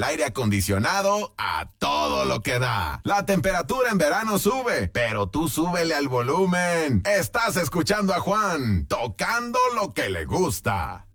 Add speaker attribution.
Speaker 1: el aire acondicionado a todo lo que da. La temperatura en verano sube, pero tú súbele al volumen. Estás escuchando a Juan, tocando lo que le gusta.